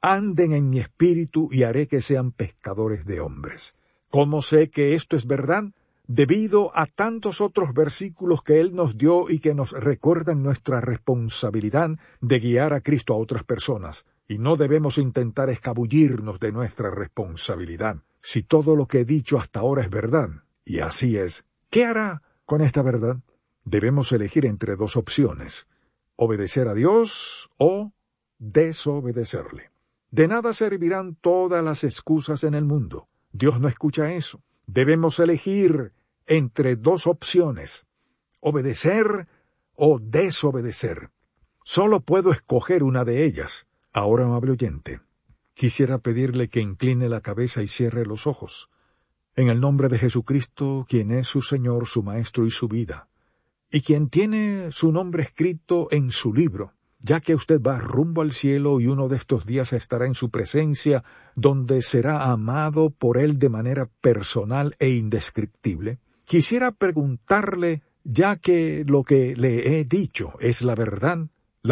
anden en mi espíritu y haré que sean pescadores de hombres. ¿Cómo sé que esto es verdad? Debido a tantos otros versículos que Él nos dio y que nos recuerdan nuestra responsabilidad de guiar a Cristo a otras personas. Y no debemos intentar escabullirnos de nuestra responsabilidad. Si todo lo que he dicho hasta ahora es verdad, y así es, ¿qué hará con esta verdad? Debemos elegir entre dos opciones: obedecer a Dios o desobedecerle. De nada servirán todas las excusas en el mundo. Dios no escucha eso. Debemos elegir entre dos opciones: obedecer o desobedecer. Solo puedo escoger una de ellas. Ahora, amable oyente, quisiera pedirle que incline la cabeza y cierre los ojos. En el nombre de Jesucristo, quien es su Señor, su Maestro y su vida, y quien tiene su nombre escrito en su libro, ya que usted va rumbo al cielo y uno de estos días estará en su presencia, donde será amado por Él de manera personal e indescriptible, quisiera preguntarle, ya que lo que le he dicho es la verdad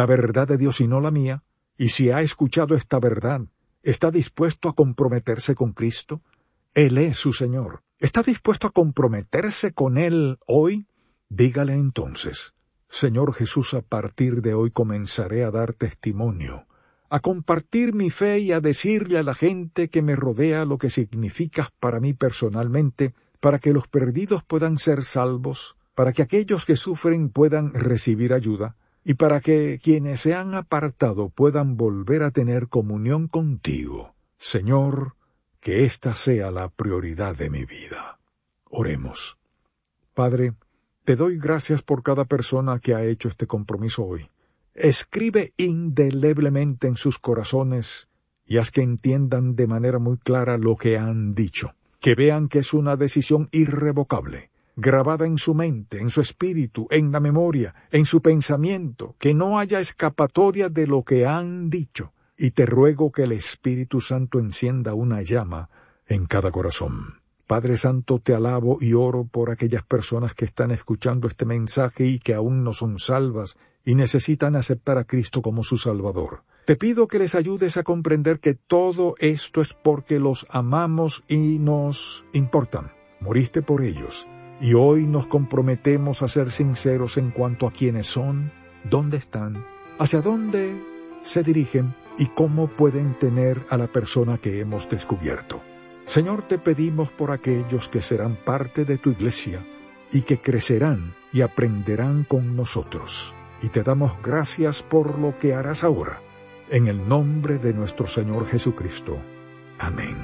de Dios y no la mía, y si ha escuchado esta verdad, ¿está dispuesto a comprometerse con Cristo? Él es su Señor. ¿Está dispuesto a comprometerse con Él hoy? Dígale entonces: Señor Jesús, a partir de hoy comenzaré a dar testimonio, a compartir mi fe y a decirle a la gente que me rodea lo que significas para mí personalmente, para que los perdidos puedan ser salvos, para que aquellos que sufren puedan recibir ayuda, y para que quienes se han apartado puedan volver a tener comunión contigo. Señor, que esta sea la prioridad de mi vida. Oremos. Padre, te doy gracias por cada persona que ha hecho este compromiso hoy. Escribe indeleblemente en sus corazones y haz que entiendan de manera muy clara lo que han dicho. Que vean que es una decisión irrevocable, grabada en su mente, en su espíritu, en la memoria, en su pensamiento, que no haya escapatoria de lo que han dicho. Y te ruego que el Espíritu Santo encienda una llama en cada corazón. Padre Santo, te alabo y oro por aquellas personas que están escuchando este mensaje y que aún no son salvas y necesitan aceptar a Cristo como su Salvador. Te pido que les ayudes a comprender que todo esto es porque los amamos y nos importan. Moriste por ellos y hoy nos comprometemos a ser sinceros en cuanto a quiénes son, dónde están, hacia dónde se dirigen y cómo pueden tener a la persona que hemos descubierto. Señor, te pedimos por aquellos que serán parte de tu iglesia y que crecerán y aprenderán con nosotros. Y te damos gracias por lo que harás ahora, en el nombre de nuestro Señor Jesucristo. Amén.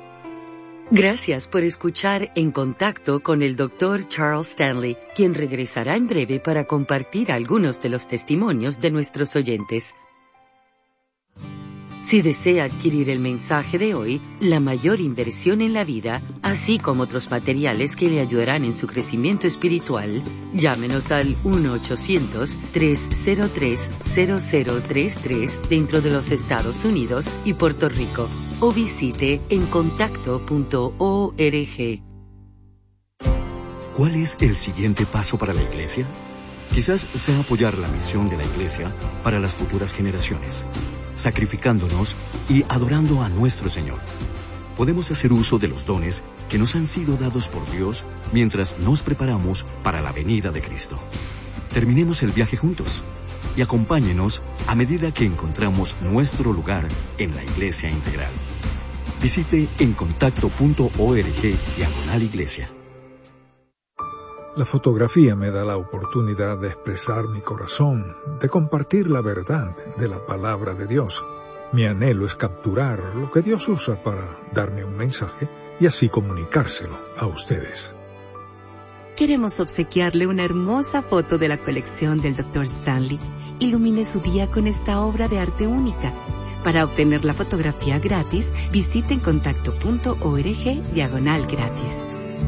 Gracias por escuchar En Contacto con el Dr. Charles Stanley, quien regresará en breve para compartir algunos de los testimonios de nuestros oyentes. Si desea adquirir el mensaje de hoy, La mayor inversión en la vida, así como otros materiales que le ayudarán en su crecimiento espiritual, llámenos al 1-800-303-0033 dentro de los Estados Unidos y Puerto Rico, o visite encontacto.org. ¿Cuál es el siguiente paso para la Iglesia? Quizás sea apoyar la misión de la Iglesia para las futuras generaciones, sacrificándonos y adorando a nuestro Señor. Podemos hacer uso de los dones que nos han sido dados por Dios mientras nos preparamos para la venida de Cristo. Terminemos el viaje juntos y acompáñenos a medida que encontramos nuestro lugar en la Iglesia Integral. Visite encontacto.org/iglesia. La fotografía me da la oportunidad de expresar mi corazón, de compartir la verdad de la palabra de Dios. Mi anhelo es capturar lo que Dios usa para darme un mensaje y así comunicárselo a ustedes. Queremos obsequiarle una hermosa foto de la colección del Dr. Stanley. Ilumine su día con esta obra de arte única. Para obtener la fotografía gratis, visite encontacto.org/gratis.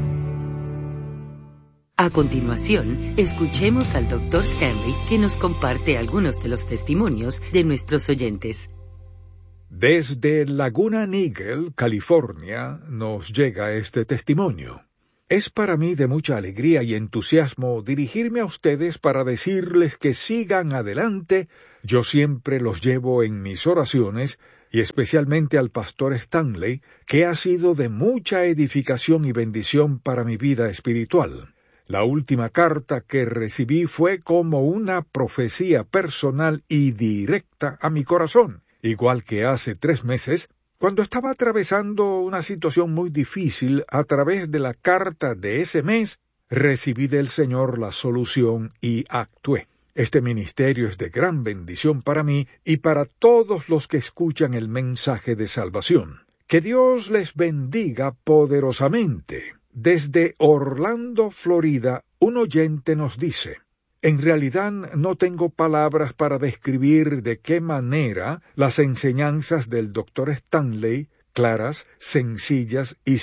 A continuación, escuchemos al Dr. Stanley, que nos comparte algunos de los testimonios de nuestros oyentes. Desde Laguna Niguel, California, nos llega este testimonio. Es para mí de mucha alegría y entusiasmo dirigirme a ustedes para decirles que sigan adelante. Yo siempre los llevo en mis oraciones y especialmente al pastor Stanley, que ha sido de mucha edificación y bendición para mi vida espiritual. La última carta que recibí fue como una profecía personal y directa a mi corazón, igual que hace 3 meses, cuando estaba atravesando una situación muy difícil. A través de la carta de ese mes, recibí del Señor la solución y actué. Este ministerio es de gran bendición para mí y para todos los que escuchan el mensaje de salvación. Que Dios les bendiga poderosamente. Desde Orlando, Florida, un oyente nos dice: en realidad no tengo palabras para describir de qué manera las enseñanzas del Dr. Stanley, claras, sencillas y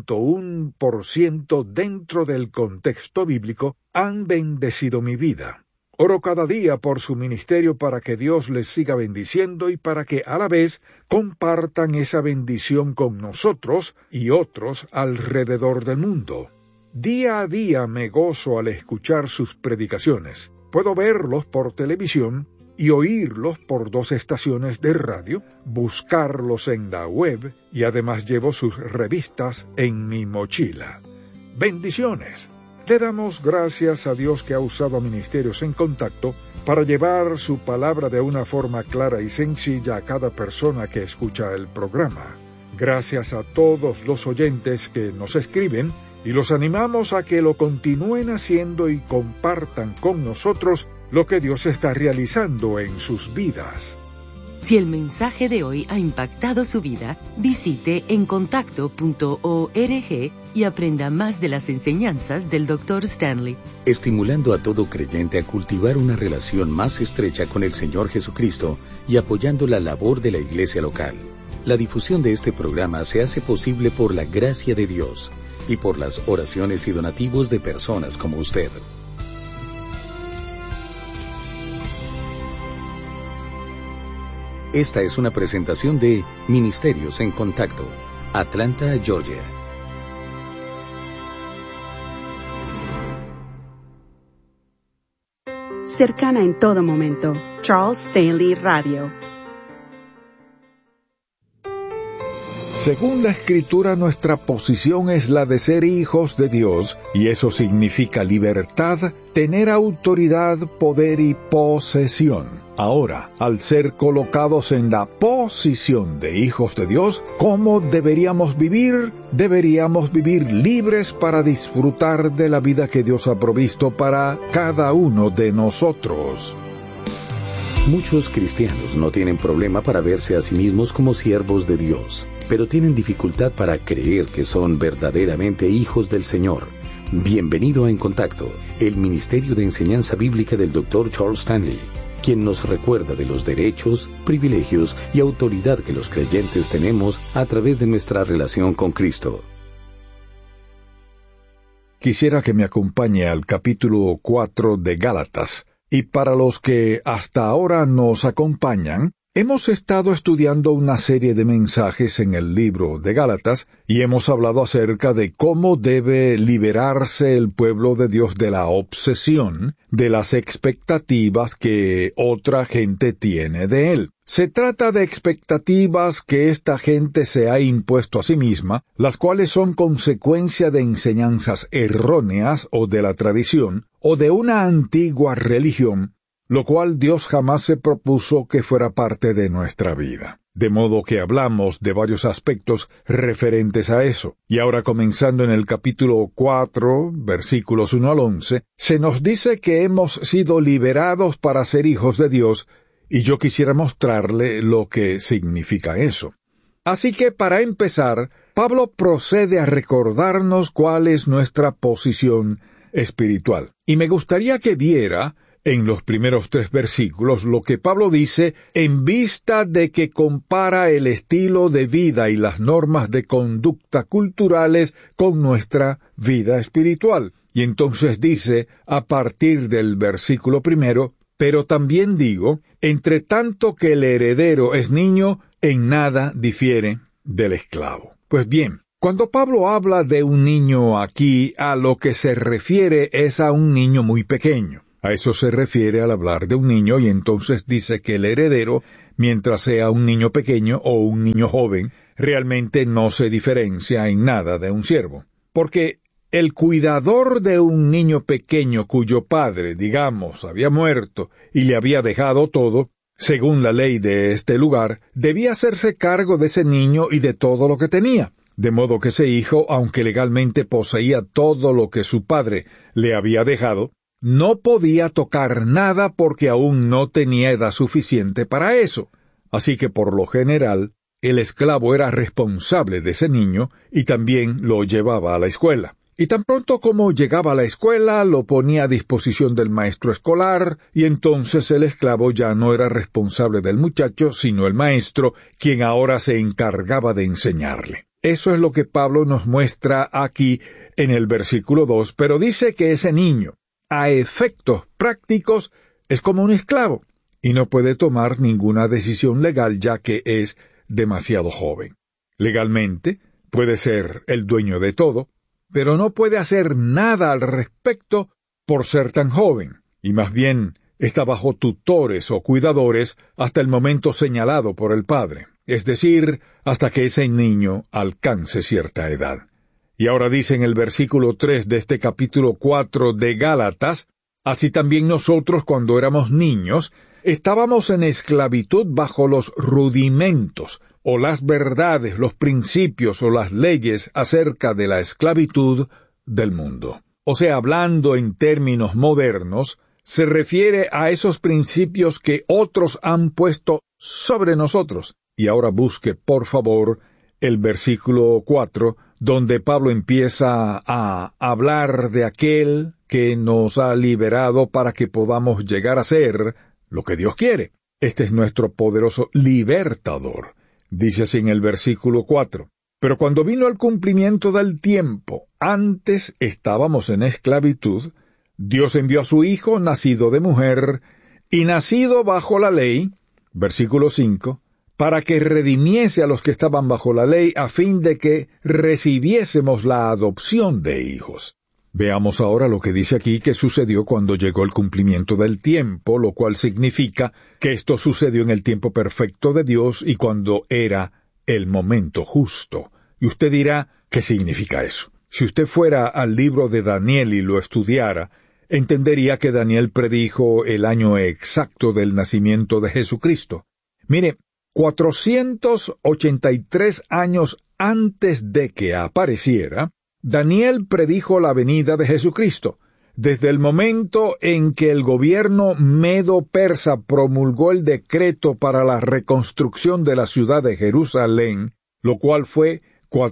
101% dentro del contexto bíblico, han bendecido mi vida. Oro cada día por su ministerio para que Dios les siga bendiciendo y para que a la vez compartan esa bendición con nosotros y otros alrededor del mundo. Día a día me gozo al escuchar sus predicaciones. Puedo verlos por televisión y oírlos por 2 estaciones de radio, buscarlos en la web y además llevo sus revistas en mi mochila. Bendiciones. Le damos gracias a Dios que ha usado a Ministerios en Contacto para llevar su palabra de una forma clara y sencilla a cada persona que escucha el programa. Gracias a todos los oyentes que nos escriben y los animamos a que lo continúen haciendo y compartan con nosotros lo que Dios está realizando en sus vidas. Si el mensaje de hoy ha impactado su vida, visite encontacto.org y aprenda más de las enseñanzas del Dr. Stanley. Estimulando a todo creyente a cultivar una relación más estrecha con el Señor Jesucristo y apoyando la labor de la iglesia local. La difusión de este programa se hace posible por la gracia de Dios y por las oraciones y donativos de personas como usted. Esta es una presentación de Ministerios en Contacto, Atlanta, Georgia. Cercana en todo momento, Charles Stanley Radio. Según la Escritura, nuestra posición es la de ser hijos de Dios, y eso significa libertad, tener autoridad, poder y posesión. Ahora, al ser colocados en la posición de hijos de Dios, ¿cómo deberíamos vivir? Deberíamos vivir libres para disfrutar de la vida que Dios ha provisto para cada uno de nosotros. Muchos cristianos no tienen problema para verse a sí mismos como siervos de Dios, pero tienen dificultad para creer que son verdaderamente hijos del Señor. Bienvenido a En Contacto, el Ministerio de Enseñanza Bíblica del Dr. Charles Stanley, quien nos recuerda de los derechos, privilegios y autoridad que los creyentes tenemos a través de nuestra relación con Cristo. Quisiera que me acompañe al capítulo 4 de Gálatas. Y para los que hasta ahora nos acompañan, hemos estado estudiando una serie de mensajes en el libro de Gálatas y hemos hablado acerca de cómo debe liberarse el pueblo de Dios de la obsesión, de las expectativas que otra gente tiene de él. Se trata de expectativas que esta gente se ha impuesto a sí misma, las cuales son consecuencia de enseñanzas erróneas o de la tradición, o de una antigua religión, lo cual Dios jamás se propuso que fuera parte de nuestra vida. De modo que hablamos de varios aspectos referentes a eso. Y ahora, comenzando en el capítulo 4, versículos 1 al 11, se nos dice que hemos sido liberados para ser hijos de Dios, y yo quisiera mostrarle lo que significa eso. Así que, para empezar, Pablo procede a recordarnos cuál es nuestra posición espiritual. Y me gustaría que viera en los primeros 3 versículos lo que Pablo dice en vista de que compara el estilo de vida y las normas de conducta culturales con nuestra vida espiritual. Y entonces dice, a partir del versículo 1, pero también digo, entre tanto que el heredero es niño, en nada difiere del esclavo. Pues bien, cuando Pablo habla de un niño aquí, a lo que se refiere es a un niño muy pequeño. A eso se refiere al hablar de un niño, y entonces dice que el heredero mientras sea un niño pequeño o un niño joven, realmente no se diferencia en nada de un siervo. Porque el cuidador de un niño pequeño cuyo padre, digamos, había muerto y le había dejado todo, según la ley de este lugar, debía hacerse cargo de ese niño y de todo lo que tenía. De modo que ese hijo, aunque legalmente poseía todo lo que su padre le había dejado, no podía tocar nada porque aún no tenía edad suficiente para eso. Así que por lo general, el esclavo era responsable de ese niño y también lo llevaba a la escuela. Y tan pronto como llegaba a la escuela, lo ponía a disposición del maestro escolar, y entonces el esclavo ya no era responsable del muchacho, sino el maestro, quien ahora se encargaba de enseñarle. Eso es lo que Pablo nos muestra aquí en el versículo 2, pero dice que ese niño, a efectos prácticos, es como un esclavo, y no puede tomar ninguna decisión legal ya que es demasiado joven. Legalmente, puede ser el dueño de todo, pero no puede hacer nada al respecto por ser tan joven, y más bien está bajo tutores o cuidadores hasta el momento señalado por el padre, es decir, hasta que ese niño alcance cierta edad. Y ahora dice en el versículo 3 de este capítulo 4 de Gálatas, así también nosotros cuando éramos niños, estábamos en esclavitud bajo los rudimentos, o las verdades, los principios o las leyes acerca de la esclavitud del mundo. O sea, hablando en términos modernos, se refiere a esos principios que otros han puesto sobre nosotros. Y ahora busque, por favor, el versículo 4, donde Pablo empieza a hablar de aquel que nos ha liberado para que podamos llegar a ser lo que Dios quiere. Este es nuestro poderoso libertador. Dice así en el versículo 4, pero cuando vino el cumplimiento del tiempo, antes estábamos en esclavitud, Dios envió a su Hijo, nacido de mujer, y nacido bajo la ley, versículo 5, para que redimiese a los que estaban bajo la ley, a fin de que recibiésemos la adopción de hijos. Veamos ahora lo que dice aquí que sucedió cuando llegó el cumplimiento del tiempo, lo cual significa que esto sucedió en el tiempo perfecto de Dios y cuando era el momento justo. Y usted dirá, ¿qué significa eso? Si usted fuera al libro de Daniel y lo estudiara, entendería que Daniel predijo el año exacto del nacimiento de Jesucristo. Mire, 483 años antes de que apareciera, Daniel predijo la venida de Jesucristo. Desde el momento en que el gobierno medo-persa promulgó el decreto para la reconstrucción de la ciudad de Jerusalén, lo cual fue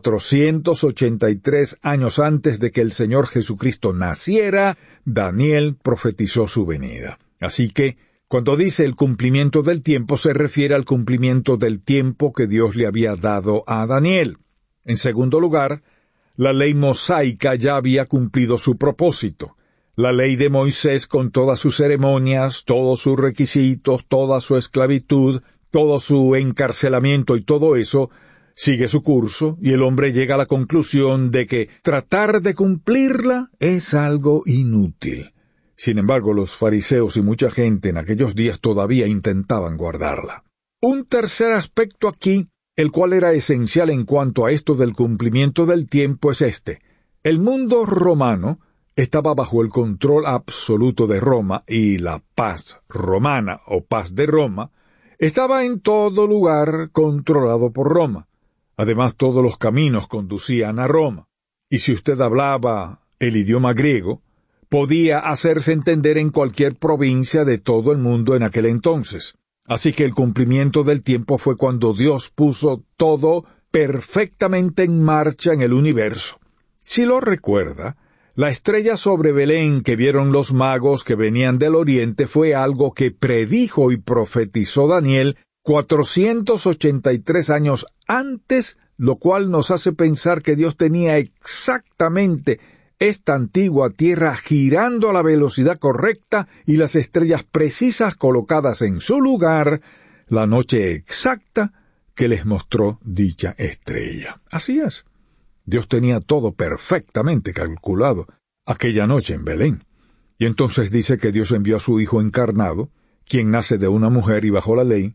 483 años antes de que el Señor Jesucristo naciera, Daniel profetizó su venida. Así que, cuando dice el cumplimiento del tiempo, se refiere al cumplimiento del tiempo que Dios le había dado a Daniel. En segundo lugar, la ley mosaica ya había cumplido su propósito. La ley de Moisés con todas sus ceremonias, todos sus requisitos, toda su esclavitud, todo su encarcelamiento y todo eso, sigue su curso y el hombre llega a la conclusión de que tratar de cumplirla es algo inútil. Sin embargo, los fariseos y mucha gente en aquellos días todavía intentaban guardarla. Un tercer aspecto aquí, el cual era esencial en cuanto a esto del cumplimiento del tiempo, es este. El mundo romano estaba bajo el control absoluto de Roma y la paz romana o paz de Roma estaba en todo lugar controlado por Roma. Además, todos los caminos conducían a Roma. Y si usted hablaba el idioma griego, podía hacerse entender en cualquier provincia de todo el mundo en aquel entonces. Así que el cumplimiento del tiempo fue cuando Dios puso todo perfectamente en marcha en el universo. Si lo recuerda, la estrella sobre Belén que vieron los magos que venían del oriente fue algo que predijo y profetizó Daniel 483 años antes, lo cual nos hace pensar que Dios tenía exactamente esta antigua tierra girando a la velocidad correcta y las estrellas precisas colocadas en su lugar la noche exacta que les mostró dicha estrella. Así es. Dios tenía todo perfectamente calculado aquella noche en Belén. Y entonces dice que Dios envió a su Hijo encarnado, quien nace de una mujer y bajo la ley,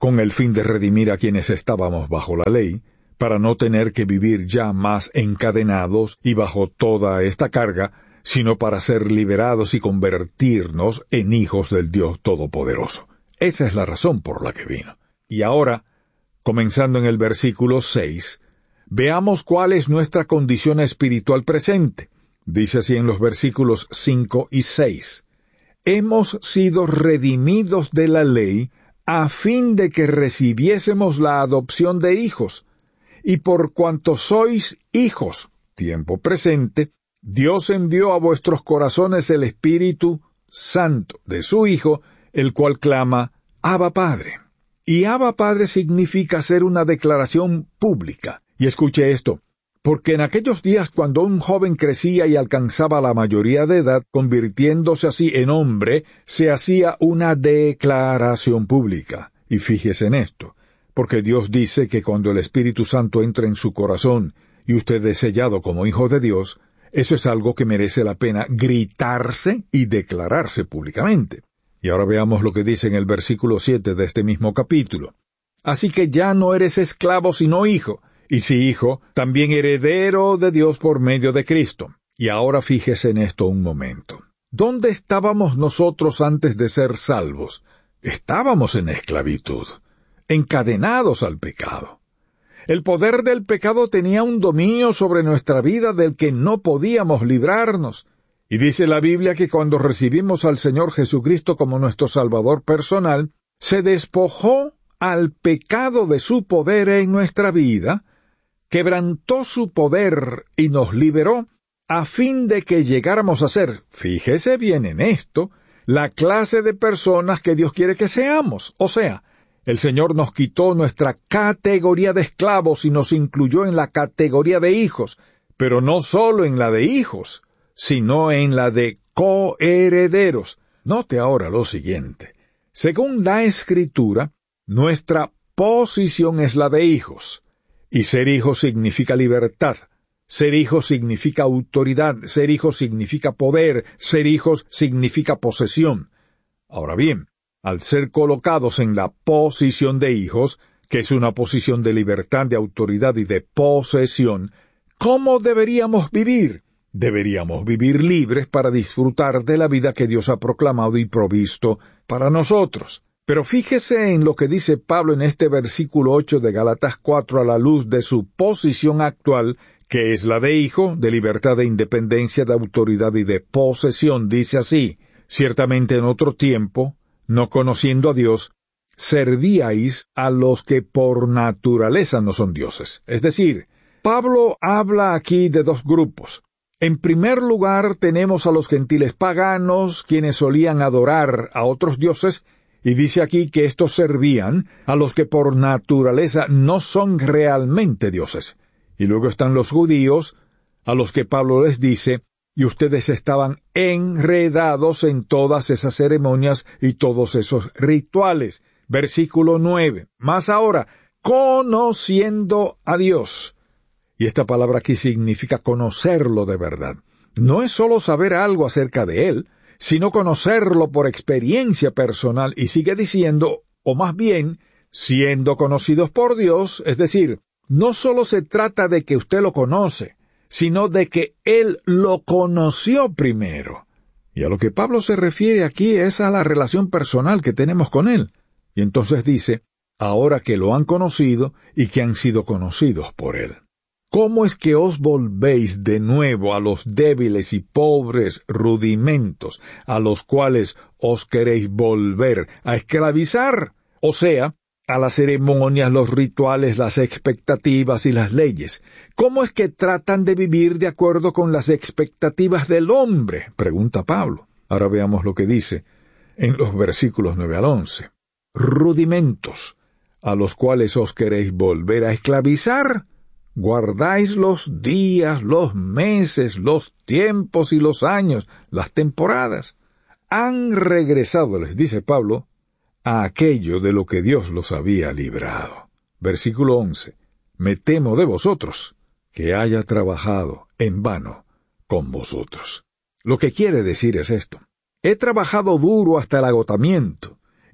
con el fin de redimir a quienes estábamos bajo la ley, para no tener que vivir ya más encadenados y bajo toda esta carga, sino para ser liberados y convertirnos en hijos del Dios Todopoderoso. Esa es la razón por la que vino. Y ahora, comenzando en el versículo 6, veamos cuál es nuestra condición espiritual presente. Dice así en los versículos 5 y 6. Hemos sido redimidos de la ley a fin de que recibiésemos la adopción de hijos. Y por cuanto sois hijos, tiempo presente, Dios envió a vuestros corazones el Espíritu Santo de su Hijo, el cual clama, Abba Padre. Y Abba Padre significa hacer una declaración pública. Y escuche esto, porque en aquellos días cuando un joven crecía y alcanzaba la mayoría de edad, convirtiéndose así en hombre, se hacía una declaración pública. Y fíjese en esto, porque Dios dice que cuando el Espíritu Santo entra en su corazón y usted es sellado como hijo de Dios, eso es algo que merece la pena gritarse y declararse públicamente. Y ahora veamos lo que dice en el versículo 7 de este mismo capítulo. Así que ya no eres esclavo sino hijo, y si hijo, también heredero de Dios por medio de Cristo. Y ahora fíjese en esto un momento. ¿Dónde estábamos nosotros antes de ser salvos? Estábamos en esclavitud, encadenados al pecado. El poder del pecado tenía un dominio sobre nuestra vida del que no podíamos librarnos. Y dice la Biblia que cuando recibimos al Señor Jesucristo como nuestro Salvador personal, se despojó al pecado de su poder en nuestra vida, quebrantó su poder y nos liberó, a fin de que llegáramos a ser, fíjese bien en esto, la clase de personas que Dios quiere que seamos. O sea, el Señor nos quitó nuestra categoría de esclavos y nos incluyó en la categoría de hijos, pero no solo en la de hijos, sino en la de coherederos. Note ahora lo siguiente. Según la Escritura, nuestra posición es la de hijos, y ser hijo significa libertad. Ser hijo significa autoridad, ser hijo significa poder, ser hijos significa posesión. Ahora bien, al ser colocados en la posición de hijos, que es una posición de libertad, de autoridad y de posesión, ¿cómo deberíamos vivir? Deberíamos vivir libres para disfrutar de la vida que Dios ha proclamado y provisto para nosotros. Pero fíjese en lo que dice Pablo en este versículo 8 de Gálatas 4 a la luz de su posición actual, que es la de hijo, de libertad, de independencia, de autoridad y de posesión. Dice así: ciertamente en otro tiempo, no conociendo a Dios, servíais a los que por naturaleza no son dioses. Es decir, Pablo habla aquí de dos grupos. En primer lugar tenemos a los gentiles paganos, quienes solían adorar a otros dioses, y dice aquí que estos servían a los que por naturaleza no son realmente dioses. Y luego están los judíos, a los que Pablo les dice, y ustedes estaban enredados en todas esas ceremonias y todos esos rituales. Versículo 9. Más ahora, conociendo a Dios. Y esta palabra aquí significa conocerlo de verdad. No es solo saber algo acerca de Él, sino conocerlo por experiencia personal. Y sigue diciendo, o más bien, siendo conocidos por Dios, es decir, no solo se trata de que usted lo conoce, sino de que Él lo conoció primero. Y a lo que Pablo se refiere aquí es a la relación personal que tenemos con Él. Y entonces dice, ahora que lo han conocido y que han sido conocidos por Él. ¿Cómo es que os volvéis de nuevo a los débiles y pobres rudimentos a los cuales os queréis volver a esclavizar? O sea, a las ceremonias, los rituales, las expectativas y las leyes. ¿Cómo es que tratan de vivir de acuerdo con las expectativas del hombre?, pregunta Pablo. Ahora veamos lo que dice en los versículos 9 al 11. Rudimentos, a los cuales os queréis volver a esclavizar. Guardáis los días, los meses, los tiempos y los años, las temporadas. Han regresado, les dice Pablo, a aquello de lo que Dios los había librado. Versículo 11. Me temo de vosotros, que haya trabajado en vano con vosotros. Lo que quiere decir es esto. He trabajado duro hasta el agotamiento,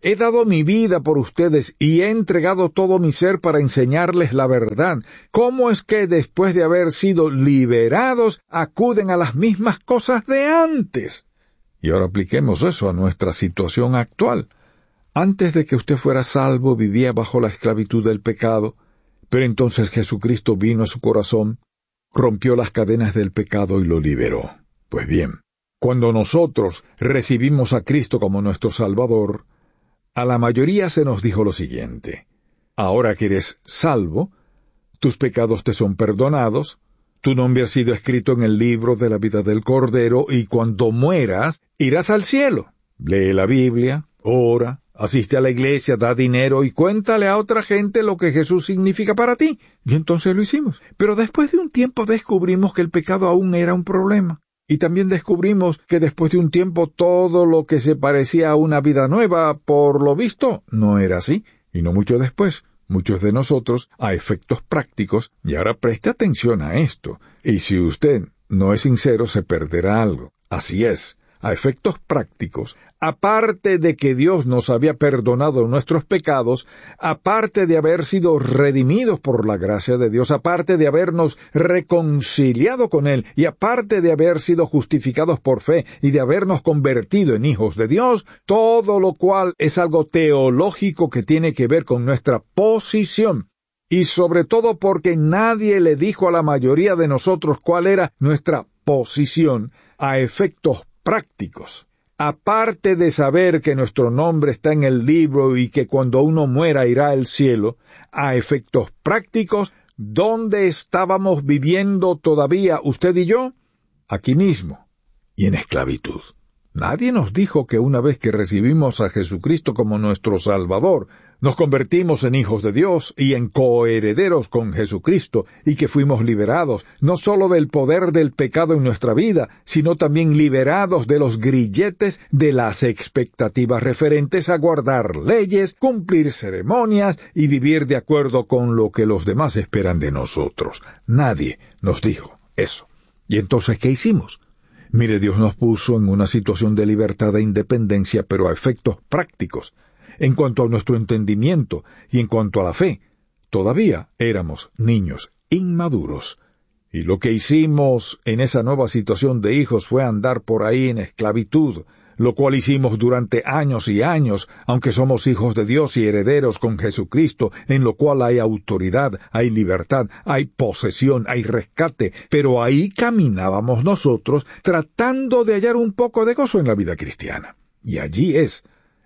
He dado mi vida por ustedes y he entregado todo mi ser para enseñarles la verdad. ¿Cómo es que después de haber sido liberados acuden a las mismas cosas de antes? Y ahora apliquemos eso a nuestra situación actual. Antes de que usted fuera salvo, vivía bajo la esclavitud del pecado, pero entonces Jesucristo vino a su corazón, rompió las cadenas del pecado y lo liberó. Pues bien, cuando nosotros recibimos a Cristo como nuestro Salvador, a la mayoría se nos dijo lo siguiente: ahora que eres salvo, tus pecados te son perdonados, tu nombre ha sido escrito en el libro de la vida del Cordero, y cuando mueras, irás al cielo. Lee la Biblia, ora, asiste a la iglesia, da dinero y cuéntale a otra gente lo que Jesús significa para ti. Y entonces lo hicimos. Pero después de un tiempo descubrimos que el pecado aún era un problema. Y también descubrimos que después de un tiempo todo lo que se parecía a una vida nueva, por lo visto, no era así. Y no mucho después, muchos de nosotros, a efectos prácticos, y ahora preste atención a esto, y si usted no es sincero se perderá algo. Así es, a efectos prácticos, aparte de que Dios nos había perdonado nuestros pecados, aparte de haber sido redimidos por la gracia de Dios, aparte de habernos reconciliado con Él, y aparte de haber sido justificados por fe y de habernos convertido en hijos de Dios, todo lo cual es algo teológico que tiene que ver con nuestra posición, y sobre todo porque nadie le dijo a la mayoría de nosotros cuál era nuestra posición a efectos prácticos. Aparte de saber que nuestro nombre está en el libro y que cuando uno muera irá al cielo, a efectos prácticos, ¿dónde estábamos viviendo todavía usted y yo? Aquí mismo, y en esclavitud. Nadie nos dijo que una vez que recibimos a Jesucristo como nuestro Salvador, nos convertimos en hijos de Dios y en coherederos con Jesucristo, y que fuimos liberados, no solo del poder del pecado en nuestra vida, sino también liberados de los grilletes de las expectativas referentes a guardar leyes, cumplir ceremonias y vivir de acuerdo con lo que los demás esperan de nosotros. Nadie nos dijo eso. ¿Y entonces qué hicimos? Mire, Dios nos puso en una situación de libertad e independencia, pero a efectos prácticos. En cuanto a nuestro entendimiento y en cuanto a la fe, todavía éramos niños inmaduros. Y lo que hicimos en esa nueva situación de hijos fue andar por ahí en esclavitud, lo cual hicimos durante años y años, aunque somos hijos de Dios y herederos con Jesucristo, en lo cual hay autoridad, hay libertad, hay posesión, hay rescate, pero ahí caminábamos nosotros tratando de hallar un poco de gozo en la vida cristiana. Y allí es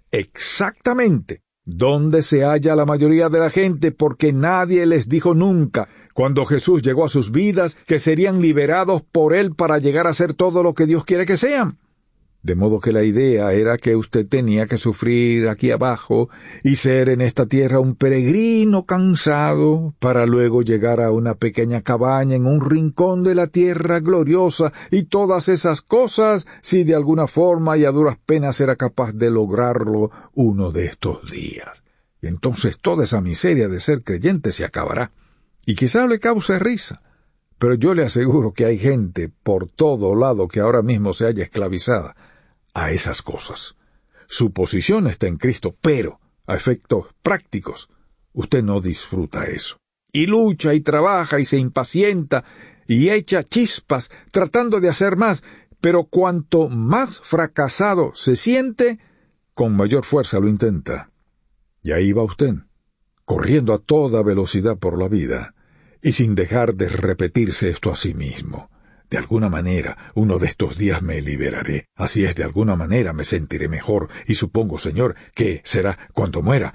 exactamente donde se halla la mayoría de la gente, porque nadie les dijo nunca, cuando Jesús llegó a sus vidas, que serían liberados por Él para llegar a ser todo lo que Dios quiere que sean. De modo que la idea era que usted tenía que sufrir aquí abajo y ser en esta tierra un peregrino cansado para luego llegar a una pequeña cabaña en un rincón de la tierra gloriosa, y todas esas cosas si de alguna forma y a duras penas era capaz de lograrlo uno de estos días. Y entonces toda esa miseria de ser creyente se acabará. Y quizá le cause risa, pero yo le aseguro que hay gente por todo lado que ahora mismo se halla esclavizada a esas cosas. Su posición está en Cristo, pero a efectos prácticos usted no disfruta eso. Y lucha y trabaja y se impacienta y echa chispas tratando de hacer más, pero cuanto más fracasado se siente, con mayor fuerza lo intenta. Y ahí va usted, corriendo a toda velocidad por la vida, y sin dejar de repetirse esto a sí mismo. De alguna manera, uno de estos días me liberaré. Así es, de alguna manera me sentiré mejor. Y supongo, Señor, que será cuando muera,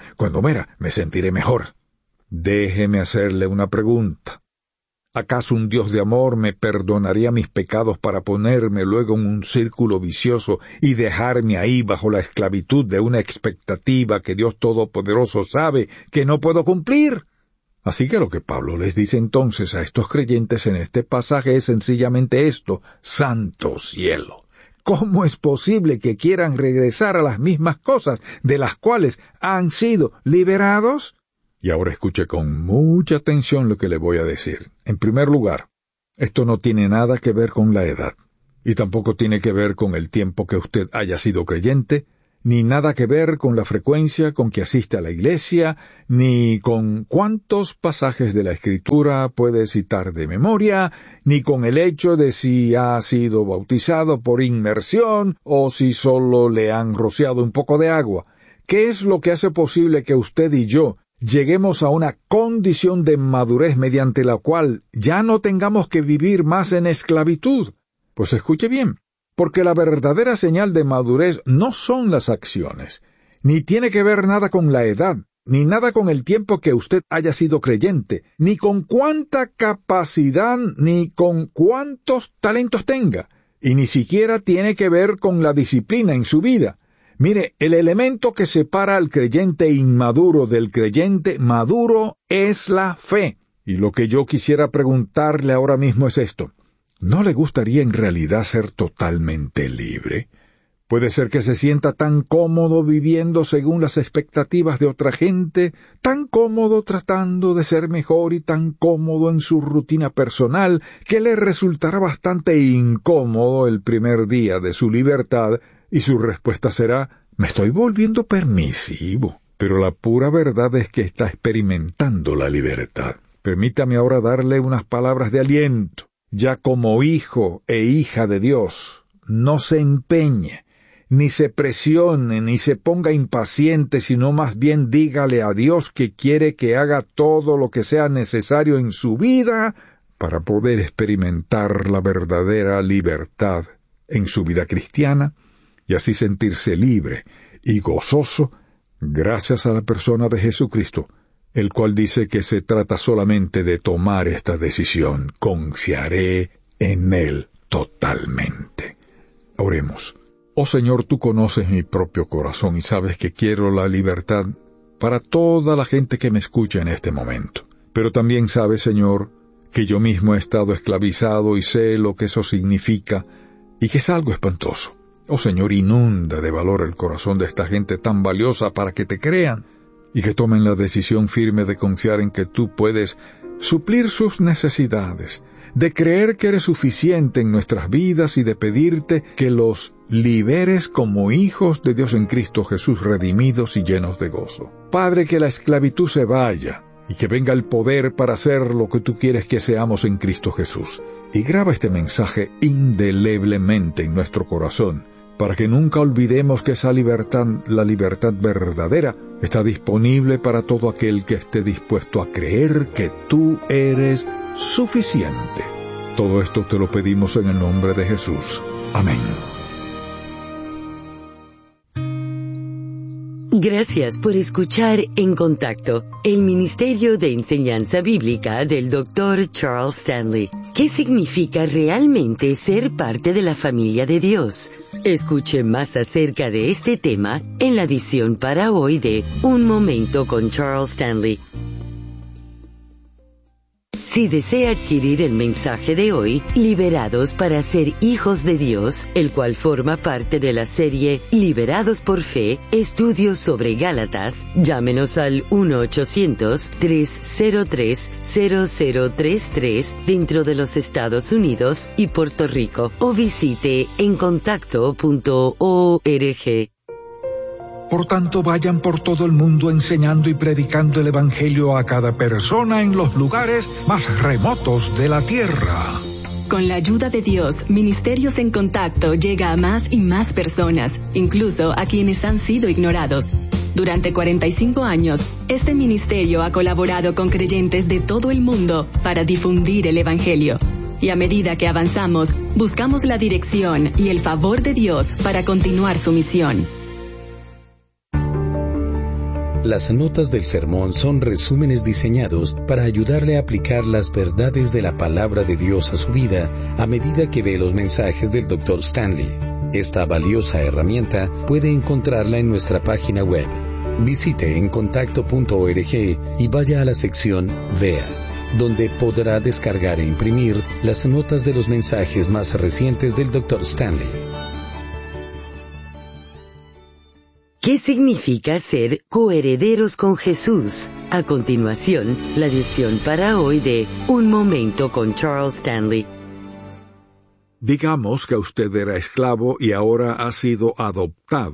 me sentiré mejor. Déjeme hacerle una pregunta. ¿Acaso un Dios de amor me perdonaría mis pecados para ponerme luego en un círculo vicioso y dejarme ahí bajo la esclavitud de una expectativa que Dios Todopoderoso sabe que no puedo cumplir? Así que lo que Pablo les dice entonces a estos creyentes en este pasaje es sencillamente esto: santo cielo. ¿Cómo es posible que quieran regresar a las mismas cosas de las cuales han sido liberados? Y ahora escuche con mucha atención lo que le voy a decir. En primer lugar, esto no tiene nada que ver con la edad, y tampoco tiene que ver con el tiempo que usted haya sido creyente, ni nada que ver con la frecuencia con que asiste a la iglesia, ni con cuántos pasajes de la Escritura puede citar de memoria, ni con el hecho de si ha sido bautizado por inmersión o si solo le han rociado un poco de agua. ¿Qué es lo que hace posible que usted y yo lleguemos a una condición de madurez mediante la cual ya no tengamos que vivir más en esclavitud? Pues escuche bien. Porque la verdadera señal de madurez no son las acciones, ni tiene que ver nada con la edad, ni nada con el tiempo que usted haya sido creyente, ni con cuánta capacidad, ni con cuántos talentos tenga, y ni siquiera tiene que ver con la disciplina en su vida. Mire, el elemento que separa al creyente inmaduro del creyente maduro es la fe. Y lo que yo quisiera preguntarle ahora mismo es esto. ¿No le gustaría en realidad ser totalmente libre? Puede ser que se sienta tan cómodo viviendo según las expectativas de otra gente, tan cómodo tratando de ser mejor y tan cómodo en su rutina personal, que le resultará bastante incómodo el primer día de su libertad, y su respuesta será, «Me estoy volviendo permisivo». Pero la pura verdad es que está experimentando la libertad. Permítame ahora darle unas palabras de aliento. Ya como hijo e hija de Dios, no se empeñe, ni se presione, ni se ponga impaciente, sino más bien dígale a Dios que quiere que haga todo lo que sea necesario en su vida para poder experimentar la verdadera libertad en su vida cristiana y así sentirse libre y gozoso gracias a la persona de Jesucristo, el cual dice que se trata solamente de tomar esta decisión. Confiaré en Él totalmente. Oremos. Oh Señor, tú conoces mi propio corazón y sabes que quiero la libertad para toda la gente que me escucha en este momento. Pero también sabes, Señor, que yo mismo he estado esclavizado y sé lo que eso significa y que es algo espantoso. Oh Señor, inunda de valor el corazón de esta gente tan valiosa para que te crean y que tomen la decisión firme de confiar en que tú puedes suplir sus necesidades, de creer que eres suficiente en nuestras vidas y de pedirte que los liberes como hijos de Dios en Cristo Jesús, redimidos y llenos de gozo. Padre, que la esclavitud se vaya y que venga el poder para hacer lo que tú quieres que seamos en Cristo Jesús. Y graba este mensaje indeleblemente en nuestro corazón, para que nunca olvidemos que esa libertad, la libertad verdadera, está disponible para todo aquel que esté dispuesto a creer que tú eres suficiente. Todo esto te lo pedimos en el nombre de Jesús. Amén. Gracias por escuchar En Contacto, el Ministerio de Enseñanza Bíblica del Dr. Charles Stanley. ¿Qué significa realmente ser parte de la familia de Dios? Escuche más acerca de este tema en la edición para hoy de Un Momento con Charles Stanley. Si desea adquirir el mensaje de hoy, Liberados para ser hijos de Dios, el cual forma parte de la serie Liberados por Fe, estudios sobre Gálatas, llámenos al 1-800-303-0033 dentro de los Estados Unidos y Puerto Rico, o visite encontacto.org. Por tanto, vayan por todo el mundo enseñando y predicando el Evangelio a cada persona en los lugares más remotos de la tierra. Con la ayuda de Dios, Ministerios en Contacto llega a más y más personas, incluso a quienes han sido ignorados. Durante 45 años, este ministerio ha colaborado con creyentes de todo el mundo para difundir el Evangelio. Y a medida que avanzamos, buscamos la dirección y el favor de Dios para continuar su misión. Las notas del sermón son resúmenes diseñados para ayudarle a aplicar las verdades de la palabra de Dios a su vida a medida que ve los mensajes del Dr. Stanley. Esta valiosa herramienta puede encontrarla en nuestra página web. Visite encontacto.org y vaya a la sección Vea, donde podrá descargar e imprimir las notas de los mensajes más recientes del Dr. Stanley. ¿Qué significa ser coherederos con Jesús? A continuación, la edición para hoy de Un Momento con Charles Stanley. Digamos que usted era esclavo y ahora ha sido adoptado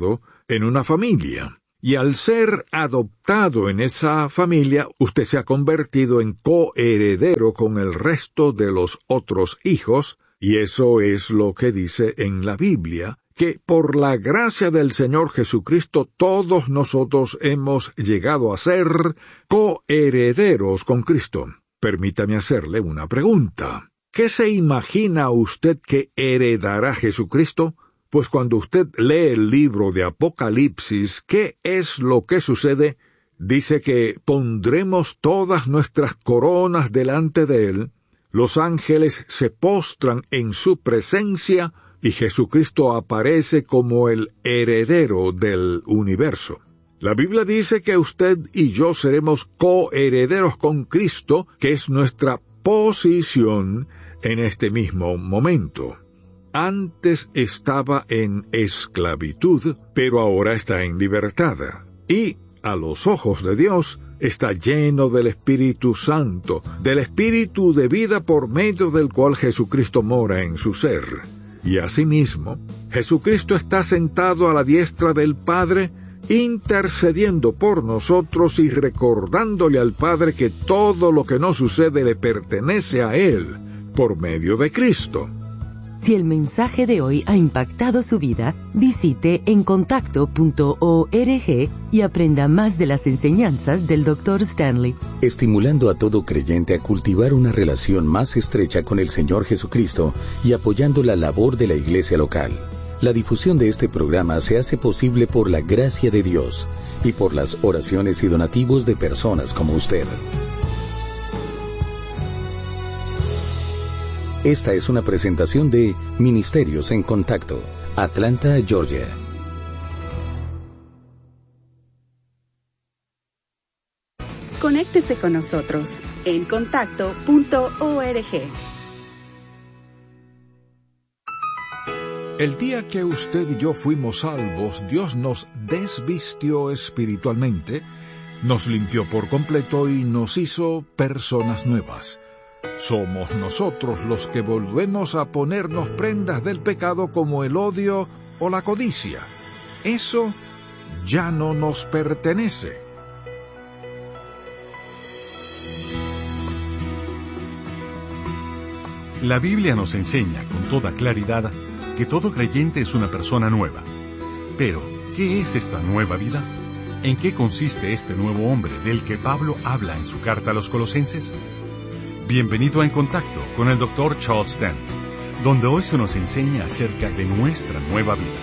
en una familia. Y al ser adoptado en esa familia, usted se ha convertido en coheredero con el resto de los otros hijos, y eso es lo que dice en la Biblia, que por la gracia del Señor Jesucristo todos nosotros hemos llegado a ser coherederos con Cristo. Permítame hacerle una pregunta. ¿Qué se imagina usted que heredará Jesucristo? Pues cuando usted lee el libro de Apocalipsis, ¿qué es lo que sucede? Dice que pondremos todas nuestras coronas delante de él, los ángeles se postran en su presencia y Jesucristo aparece como el heredero del universo. La Biblia dice que usted y yo seremos coherederos con Cristo, que es nuestra posición en este mismo momento. Antes estaba en esclavitud, pero ahora está en libertad. Y, a los ojos de Dios, está lleno del Espíritu Santo, del Espíritu de vida por medio del cual Jesucristo mora en su ser. Y asimismo, Jesucristo está sentado a la diestra del Padre, intercediendo por nosotros y recordándole al Padre que todo lo que nos sucede le pertenece a Él, por medio de Cristo. Si el mensaje de hoy ha impactado su vida, visite encontacto.org y aprenda más de las enseñanzas del Dr. Stanley. Estimulando a todo creyente a cultivar una relación más estrecha con el Señor Jesucristo y apoyando la labor de la iglesia local. La difusión de este programa se hace posible por la gracia de Dios y por las oraciones y donativos de personas como usted. Esta es una presentación de Ministerios en Contacto, Atlanta, Georgia. Conéctese con nosotros en contacto.org. El día que usted y yo fuimos salvos, Dios nos desvistió espiritualmente, nos limpió por completo y nos hizo personas nuevas. Somos nosotros los que volvemos a ponernos prendas del pecado como el odio o la codicia. Eso ya no nos pertenece. La Biblia nos enseña con toda claridad que todo creyente es una persona nueva. Pero, ¿qué es esta nueva vida? ¿En qué consiste este nuevo hombre del que Pablo habla en su carta a los Colosenses? Bienvenido a En Contacto con el Dr. Charles Stanley, donde hoy se nos enseña acerca de nuestra nueva vida.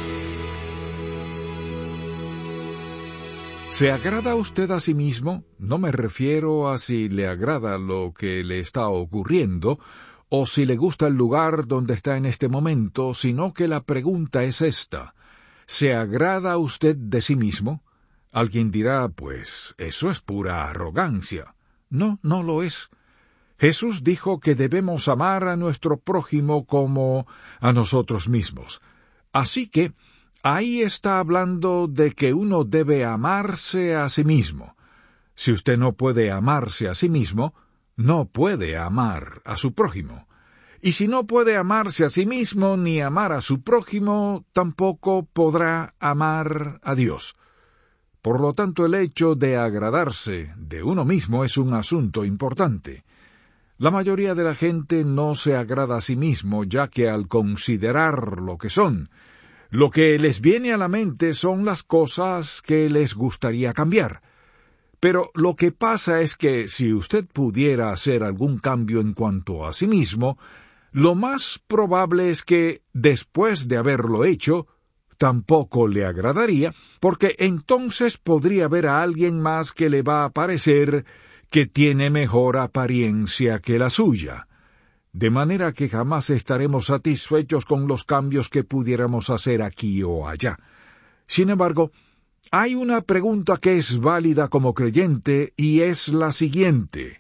¿Se agrada usted a sí mismo? No me refiero a si le agrada lo que le está ocurriendo, o si le gusta el lugar donde está en este momento, sino que la pregunta es esta. ¿Se agrada usted de sí mismo? Alguien dirá, pues, eso es pura arrogancia. No, no lo es. Jesús dijo que debemos amar a nuestro prójimo como a nosotros mismos. Así que, ahí está hablando de que uno debe amarse a sí mismo. Si usted no puede amarse a sí mismo, no puede amar a su prójimo. Y si no puede amarse a sí mismo ni amar a su prójimo, tampoco podrá amar a Dios. Por lo tanto, el hecho de agradarse de uno mismo es un asunto importante. La mayoría de la gente no se agrada a sí mismo, ya que al considerar lo que son, lo que les viene a la mente son las cosas que les gustaría cambiar. Pero lo que pasa es que si usted pudiera hacer algún cambio en cuanto a sí mismo, lo más probable es que, después de haberlo hecho, tampoco le agradaría, porque entonces podría ver a alguien más que le va a parecer que tiene mejor apariencia que la suya, de manera que jamás estaremos satisfechos con los cambios que pudiéramos hacer aquí o allá. Sin embargo, hay una pregunta que es válida como creyente y es la siguiente.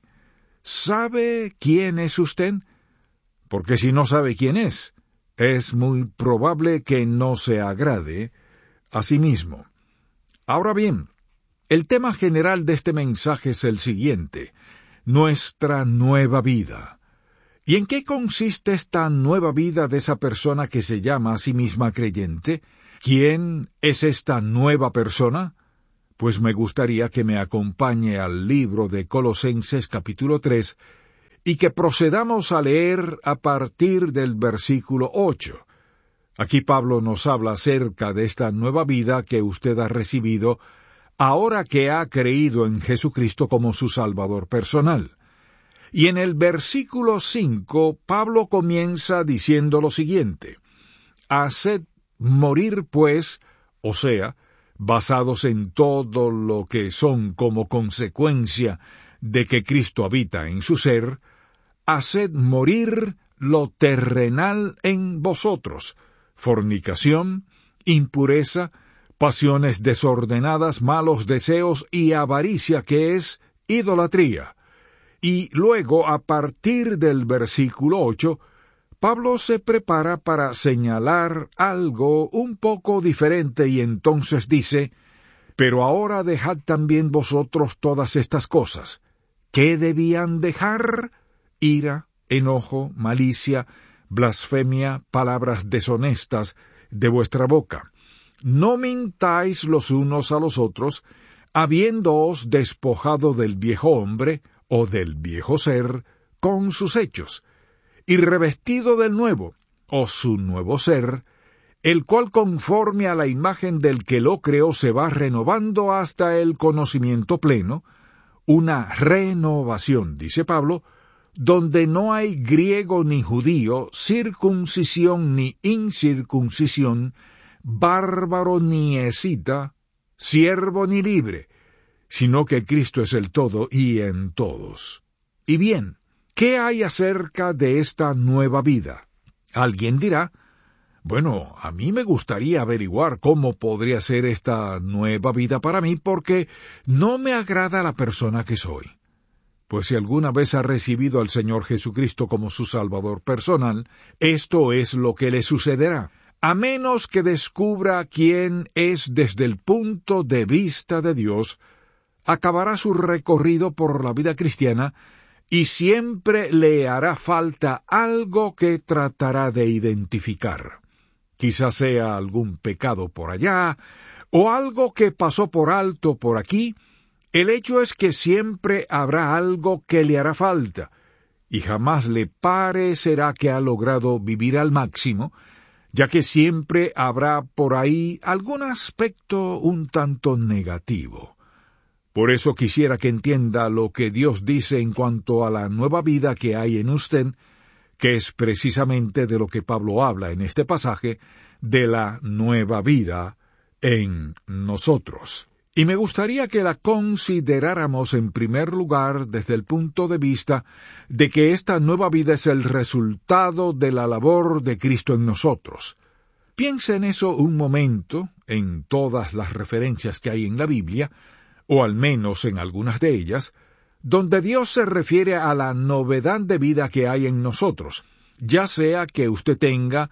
¿Sabe quién es usted? Porque si no sabe quién es muy probable que no se agrade a sí mismo. Ahora bien, el tema general de este mensaje es el siguiente: nuestra nueva vida. ¿Y en qué consiste esta nueva vida de esa persona que se llama a sí misma creyente? ¿Quién es esta nueva persona? Pues me gustaría que me acompañe al libro de Colosenses capítulo 3 y que procedamos a leer a partir del versículo 8. Aquí Pablo nos habla acerca de esta nueva vida que usted ha recibido ahora que ha creído en Jesucristo como su Salvador personal. Y en el versículo 5, Pablo comienza diciendo lo siguiente: haced morir, pues, o sea, basados en todo lo que son como consecuencia de que Cristo habita en su ser, haced morir lo terrenal en vosotros: fornicación, impureza, pasiones desordenadas, malos deseos y avaricia, que es idolatría. Y luego, a partir del versículo 8, Pablo se prepara para señalar algo un poco diferente y entonces dice: pero ahora dejad también vosotros todas estas cosas. ¿Qué debían dejar? Ira, enojo, malicia, blasfemia, palabras deshonestas de vuestra boca. No mintáis los unos a los otros, habiéndoos despojado del viejo hombre, o del viejo ser, con sus hechos, y revestido del nuevo, o su nuevo ser, el cual conforme a la imagen del que lo creó se va renovando hasta el conocimiento pleno, una renovación, dice Pablo, donde no hay griego ni judío, circuncisión ni incircuncisión, bárbaro ni escita, siervo ni libre, sino que Cristo es el todo y en todos. Y bien, ¿qué hay acerca de esta nueva vida? Alguien dirá: bueno, a mí me gustaría averiguar cómo podría ser esta nueva vida para mí, porque no me agrada la persona que soy. Pues si alguna vez ha recibido al Señor Jesucristo como su Salvador personal, esto es lo que le sucederá, a menos que descubra quién es desde el punto de vista de Dios. Acabará su recorrido por la vida cristiana y siempre le hará falta algo que tratará de identificar. Quizás sea algún pecado por allá, o algo que pasó por alto por aquí. El hecho es que siempre habrá algo que le hará falta, y jamás le parecerá que ha logrado vivir al máximo, ya que siempre habrá por ahí algún aspecto un tanto negativo. Por eso quisiera que entienda lo que Dios dice en cuanto a la nueva vida que hay en usted, que es precisamente de lo que Pablo habla en este pasaje, de la nueva vida en nosotros. Y me gustaría que la consideráramos en primer lugar desde el punto de vista de que esta nueva vida es el resultado de la labor de Cristo en nosotros. Piensa en eso un momento, en todas las referencias que hay en la Biblia, o al menos en algunas de ellas, donde Dios se refiere a la novedad de vida que hay en nosotros, ya sea que usted tenga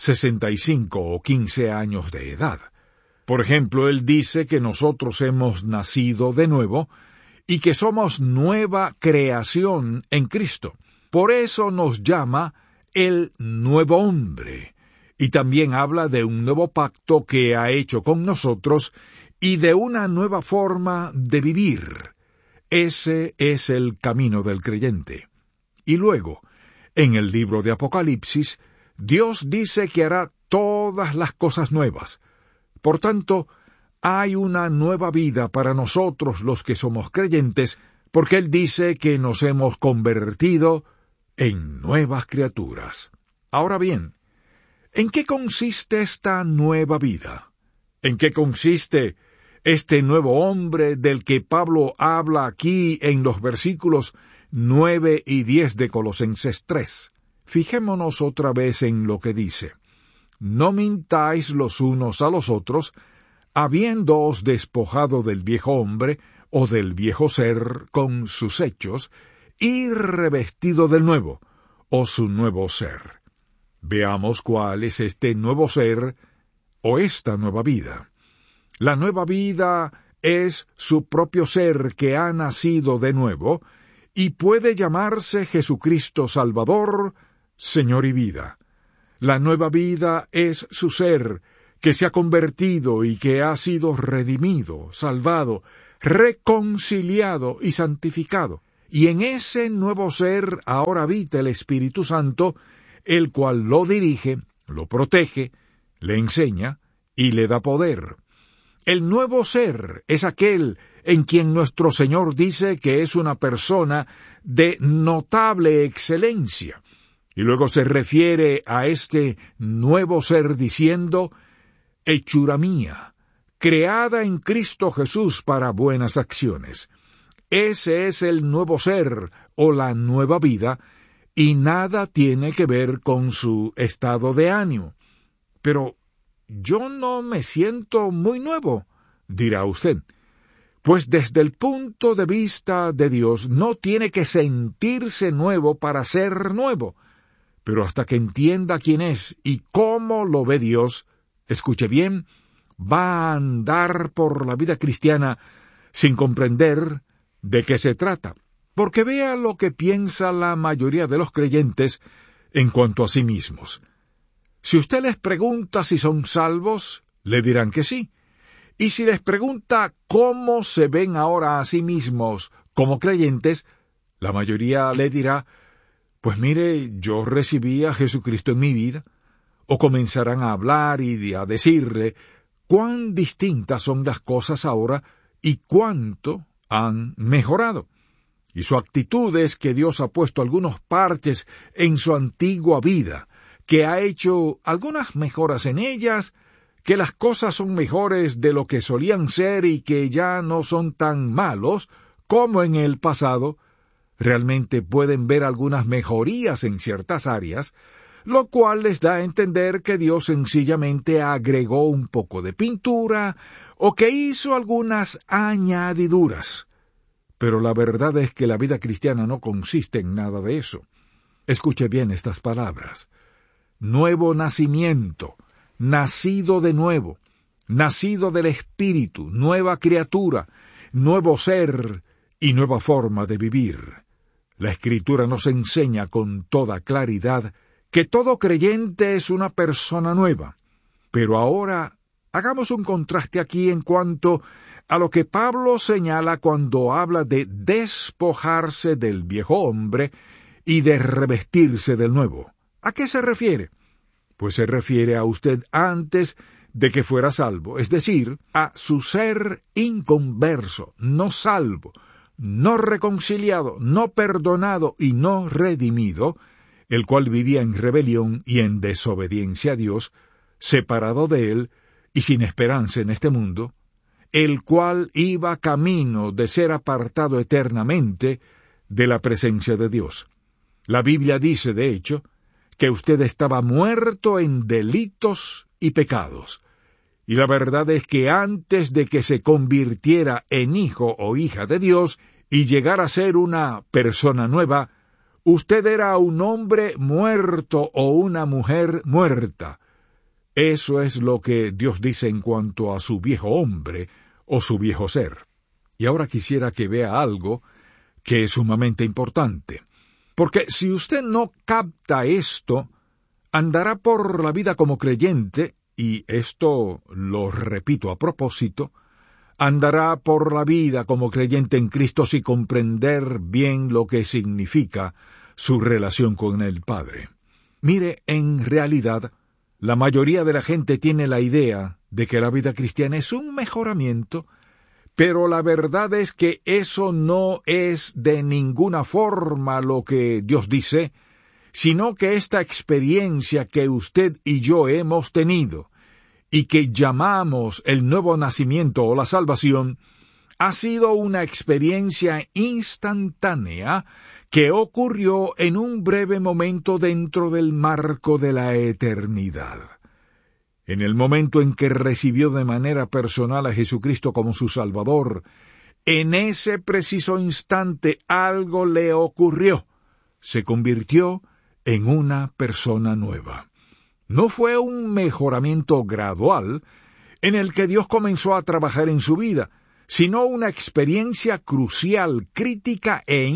65 o 15 años de edad. Por ejemplo, Él dice que nosotros hemos nacido de nuevo y que somos nueva creación en Cristo. Por eso nos llama el nuevo hombre, y también habla de un nuevo pacto que ha hecho con nosotros y de una nueva forma de vivir. Ese es el camino del creyente. Y luego, en el libro de Apocalipsis, Dios dice que hará todas las cosas nuevas. Por tanto, hay una nueva vida para nosotros los que somos creyentes, porque Él dice que nos hemos convertido en nuevas criaturas. Ahora bien, ¿en qué consiste esta nueva vida? ¿En qué consiste este nuevo hombre del que Pablo habla aquí en los versículos 9 y 10 de Colosenses 3? Fijémonos otra vez en lo que dice: no mintáis los unos a los otros, habiéndoos despojado del viejo hombre, o del viejo ser, con sus hechos, y revestido del nuevo, o su nuevo ser. Veamos cuál es este nuevo ser, o esta nueva vida. La nueva vida es su propio ser que ha nacido de nuevo, y puede llamarse Jesucristo Salvador, Señor y vida. La nueva vida es su ser, que se ha convertido y que ha sido redimido, salvado, reconciliado y santificado. Y en ese nuevo ser ahora habita el Espíritu Santo, el cual lo dirige, lo protege, le enseña y le da poder. El nuevo ser es aquel en quien nuestro Señor dice que es una persona de notable excelencia. Y luego se refiere a este nuevo ser diciendo, hechura mía, creada en Cristo Jesús para buenas acciones. Ese es el nuevo ser o la nueva vida, y nada tiene que ver con su estado de ánimo. Pero yo no me siento muy nuevo, dirá usted. Pues desde el punto de vista de Dios no tiene que sentirse nuevo para ser nuevo, pero hasta que entienda quién es y cómo lo ve Dios, escuche bien, va a andar por la vida cristiana sin comprender de qué se trata, porque vea lo que piensa la mayoría de los creyentes en cuanto a sí mismos. Si usted les pregunta si son salvos, le dirán que sí. Y si les pregunta cómo se ven ahora a sí mismos como creyentes, la mayoría le dirá, pues mire, yo recibí a Jesucristo en mi vida, o comenzarán a hablar y a decirle cuán distintas son las cosas ahora y cuánto han mejorado. Y su actitud es que Dios ha puesto algunos parches en su antigua vida, que ha hecho algunas mejoras en ellas, que las cosas son mejores de lo que solían ser y que ya no son tan malos como en el pasado. Realmente pueden ver algunas mejorías en ciertas áreas, lo cual les da a entender que Dios sencillamente agregó un poco de pintura o que hizo algunas añadiduras. Pero la verdad es que la vida cristiana no consiste en nada de eso. Escuche bien estas palabras. Nuevo nacimiento, nacido de nuevo, nacido del Espíritu, nueva criatura, nuevo ser y nueva forma de vivir. La Escritura nos enseña con toda claridad que todo creyente es una persona nueva. Pero ahora hagamos un contraste aquí en cuanto a lo que Pablo señala cuando habla de despojarse del viejo hombre y de revestirse del nuevo. ¿A qué se refiere? Pues se refiere a usted antes de que fuera salvo, es decir, a su ser inconverso, no salvo, no reconciliado, no perdonado y no redimido, el cual vivía en rebelión y en desobediencia a Dios, separado de Él y sin esperanza en este mundo, el cual iba camino de ser apartado eternamente de la presencia de Dios. La Biblia dice, de hecho, que usted estaba muerto en delitos y pecados. Y la verdad es que antes de que se convirtiera en hijo o hija de Dios y llegara a ser una persona nueva, usted era un hombre muerto o una mujer muerta. Eso es lo que Dios dice en cuanto a su viejo hombre o su viejo ser. Y ahora quisiera que vea algo que es sumamente importante. Porque si usted no capta esto, andará por la vida como creyente, y esto lo repito a propósito, andará por la vida como creyente en Cristo sin comprender bien lo que significa su relación con el Padre. Mire, en realidad, la mayoría de la gente tiene la idea de que la vida cristiana es un mejoramiento, pero la verdad es que eso no es de ninguna forma lo que Dios dice, sino que esta experiencia que usted y yo hemos tenido, y que llamamos el nuevo nacimiento o la salvación, ha sido una experiencia instantánea que ocurrió en un breve momento dentro del marco de la eternidad. En el momento en que recibió de manera personal a Jesucristo como su Salvador, en ese preciso instante algo le ocurrió. Se convirtió en una persona nueva. No fue un mejoramiento gradual en el que Dios comenzó a trabajar en su vida, sino una experiencia crucial, crítica e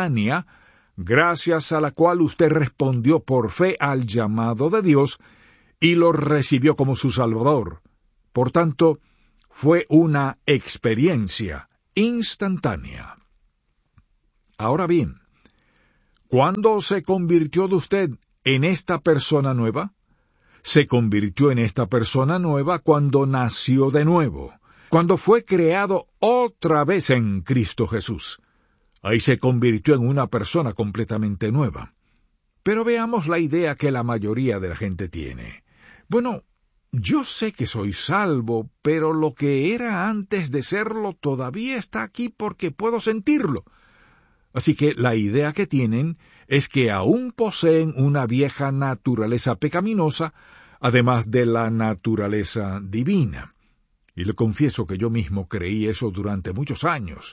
instantánea, gracias a la cual usted respondió por fe al llamado de Dios y lo recibió como su Salvador. Por tanto, fue una experiencia instantánea. Ahora bien, ¿cuándo se convirtió usted en esta persona nueva? Se convirtió en esta persona nueva cuando nació de nuevo, cuando fue creado otra vez en Cristo Jesús. Ahí se convirtió en una persona completamente nueva. Pero veamos la idea que la mayoría de la gente tiene. Bueno, yo sé que soy salvo, pero lo que era antes de serlo todavía está aquí porque puedo sentirlo. Así que la idea que tienen es que aún poseen una vieja naturaleza pecaminosa, además de la naturaleza divina. Y le confieso que yo mismo creí eso durante muchos años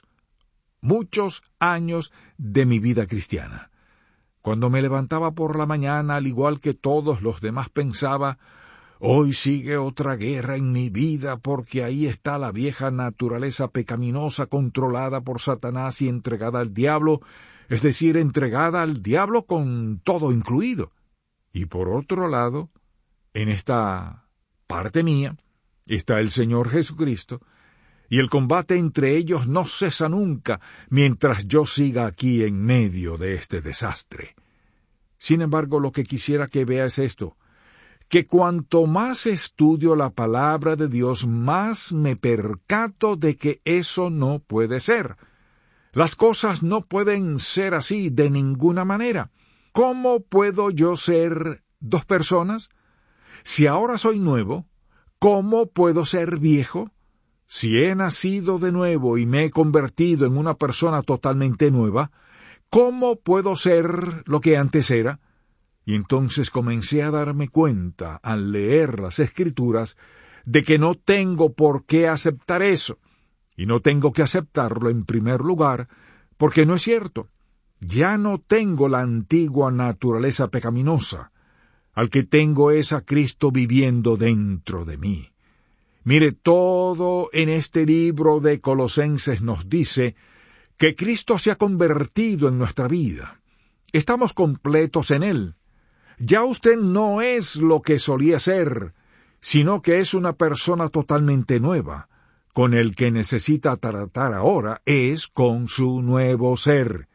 de mi vida cristiana. Cuando me levantaba por la mañana, al igual que todos los demás, pensaba, hoy sigue otra guerra en mi vida porque ahí está la vieja naturaleza pecaminosa controlada por Satanás y entregada al diablo, es decir, entregada al diablo con todo incluido. Y por otro lado, en esta parte mía, está el Señor Jesucristo, y el combate entre ellos no cesa nunca mientras yo siga aquí en medio de este desastre. Sin embargo, lo que quisiera que vea es esto, que cuanto más estudio la palabra de Dios, más me percato de que eso no puede ser. Las cosas no pueden ser así de ninguna manera. ¿Cómo puedo yo ser dos personas? Si ahora soy nuevo, ¿cómo puedo ser viejo? Si he nacido de nuevo y me he convertido en una persona totalmente nueva, ¿cómo puedo ser lo que antes era? Y entonces comencé a darme cuenta, al leer las Escrituras, de que no tengo por qué aceptar eso, y no tengo que aceptarlo en primer lugar, porque no es cierto. Ya no tengo la antigua naturaleza pecaminosa. Al que tengo es a Cristo viviendo dentro de mí. Mire, todo en este libro de Colosenses nos dice que Cristo se ha convertido en nuestra vida. Estamos completos en Él. Ya usted no es lo que solía ser, sino que es una persona totalmente nueva. Con el que necesita tratar ahora es con su nuevo ser.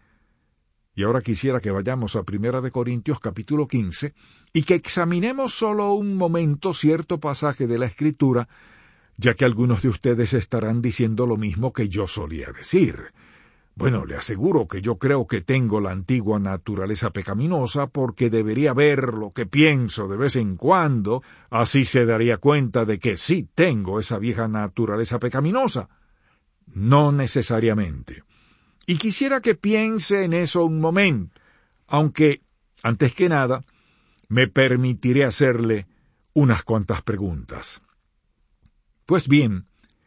Y ahora quisiera que vayamos a 1 Corintios capítulo 15 y que examinemos solo un momento cierto pasaje de la Escritura, ya que algunos de ustedes estarán diciendo lo mismo que yo solía decir. Bueno, le aseguro que yo creo que tengo la antigua naturaleza pecaminosa porque debería ver lo que pienso de vez en cuando, así se daría cuenta de que sí tengo esa vieja naturaleza pecaminosa. No necesariamente. Y quisiera que piense en eso un momento, aunque, antes que nada, me permitiré hacerle unas cuantas preguntas. Pues bien,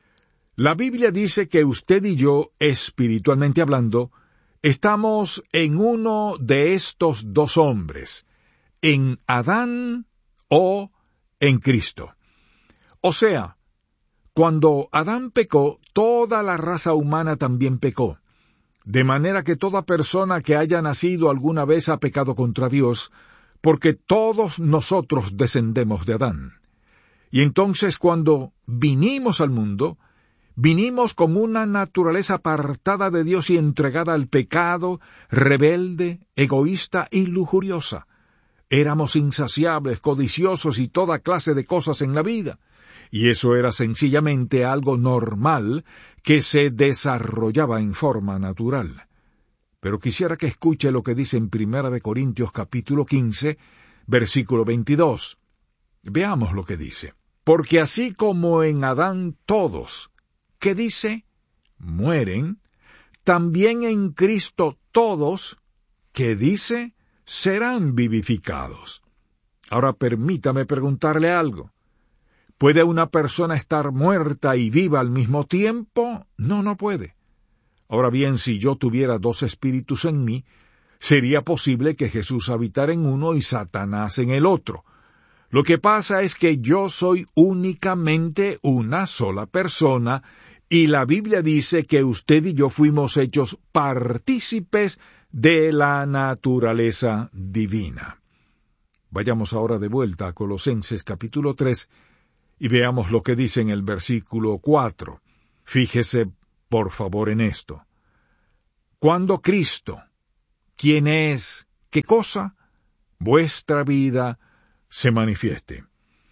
la Biblia dice que usted y yo, espiritualmente hablando, estamos en uno de estos dos hombres, en Adán o en Cristo. O sea, cuando Adán pecó, toda la raza humana también pecó, de manera que toda persona que haya nacido alguna vez ha pecado contra Dios, porque todos nosotros descendemos de Adán. Y entonces cuando vinimos al mundo, vinimos con una naturaleza apartada de Dios y entregada al pecado, rebelde, egoísta y lujuriosa. Éramos insaciables, codiciosos y toda clase de cosas en la vida. Y eso era sencillamente algo normal que se desarrollaba en forma natural. Pero quisiera que escuche lo que dice en 1 Corintios capítulo 15, versículo 22. Veamos lo que dice. Porque así como en Adán todos, ¿qué dice? Mueren, también en Cristo todos, ¿qué dice? Serán vivificados. Ahora permítame preguntarle algo. ¿Puede una persona estar muerta y viva al mismo tiempo? No, no puede. Ahora bien, si yo tuviera dos espíritus en mí, sería posible que Jesús habitara en uno y Satanás en el otro. Lo que pasa es que yo soy únicamente una sola persona, y la Biblia dice que usted y yo fuimos hechos partícipes de la naturaleza divina. Vayamos ahora de vuelta a Colosenses capítulo 3 y veamos lo que dice en el versículo 4. Fíjese, por favor, en esto. Cuando Cristo, quien es, ¿qué cosa? Vuestra vida se manifieste.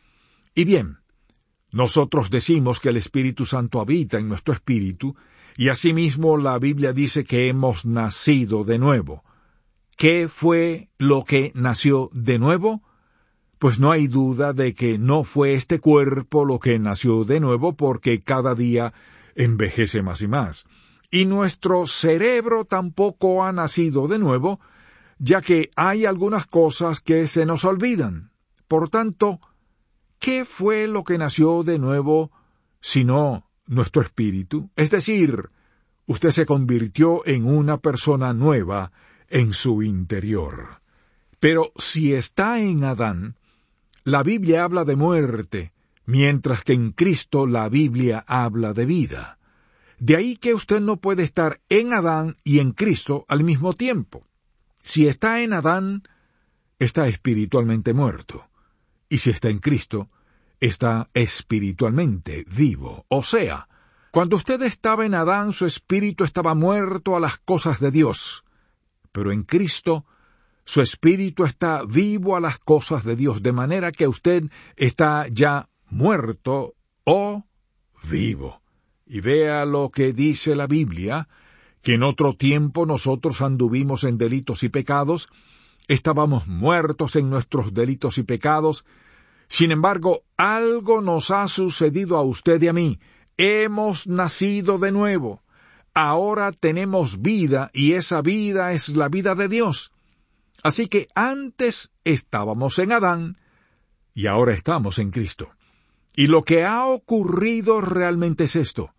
Y bien, nosotros decimos que el Espíritu Santo habita en nuestro espíritu, y asimismo la Biblia dice que hemos nacido de nuevo. ¿Qué fue lo que nació de nuevo? Pues no hay duda de que no fue este cuerpo lo que nació de nuevo, porque cada día envejece más y más. Y nuestro cerebro tampoco ha nacido de nuevo, ya que hay algunas cosas que se nos olvidan. Por tanto, ¿qué fue lo que nació de nuevo sino nuestro espíritu? Es decir, usted se convirtió en una persona nueva en su interior. Pero si está en Adán, la Biblia habla de muerte, mientras que en Cristo la Biblia habla de vida. De ahí que usted no puede estar en Adán y en Cristo al mismo tiempo. Si está en Adán, está espiritualmente muerto. Y si está en Cristo, está espiritualmente vivo. O sea, cuando usted estaba en Adán, su espíritu estaba muerto a las cosas de Dios. Pero en Cristo, su espíritu está vivo a las cosas de Dios, de manera que usted está ya muerto o vivo. Y vea lo que dice la Biblia, que en otro tiempo nosotros anduvimos en delitos y pecados, estábamos muertos en nuestros delitos y pecados. Sin embargo, algo nos ha sucedido a usted y a mí. Hemos nacido de nuevo. Ahora tenemos vida, y esa vida es la vida de Dios. Así que antes estábamos en Adán, y ahora estamos en Cristo. Y lo que ha ocurrido realmente es esto.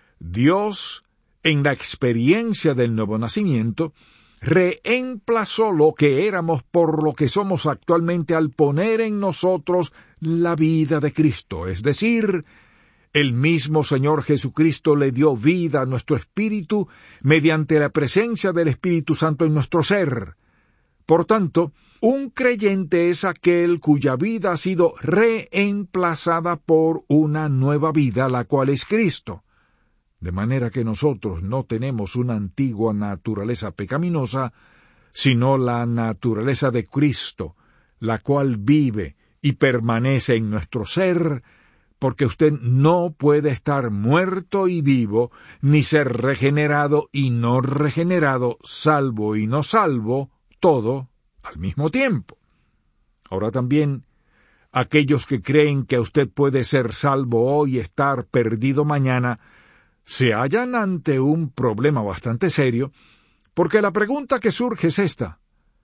Dios, en la experiencia del nuevo nacimiento, reemplazó lo que éramos por lo que somos actualmente al poner en nosotros la vida de Cristo. Es decir, el mismo Señor Jesucristo le dio vida a nuestro espíritu mediante la presencia del Espíritu Santo en nuestro ser. Por tanto, un creyente es aquel cuya vida ha sido reemplazada por una nueva vida, la cual es Cristo. De manera que nosotros no tenemos una antigua naturaleza pecaminosa, sino la naturaleza de Cristo, la cual vive y permanece en nuestro ser, porque usted no puede estar muerto y vivo, ni ser regenerado y no regenerado, salvo y no salvo, todo al mismo tiempo. Ahora también, aquellos que creen que usted puede ser salvo hoy y estar perdido mañana, se hallan ante un problema bastante serio, porque la pregunta que surge es esta: